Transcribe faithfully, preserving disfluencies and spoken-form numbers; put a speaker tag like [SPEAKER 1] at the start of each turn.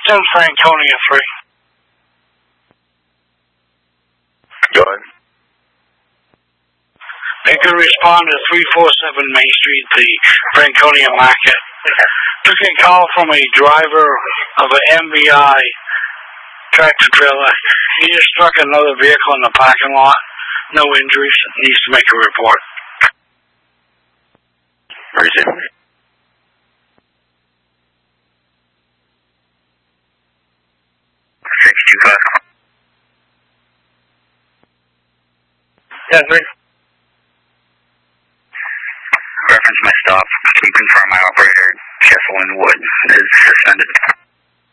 [SPEAKER 1] ten Franconia three.
[SPEAKER 2] Go ahead.
[SPEAKER 1] They could respond to three forty-seven Main Street, the Franconia Market. Took a call from a driver of an M B I tractor trailer. He just struck another vehicle in the parking lot. No injuries. Needs to make a report.
[SPEAKER 2] Resume. six two five.
[SPEAKER 3] Yeah, three.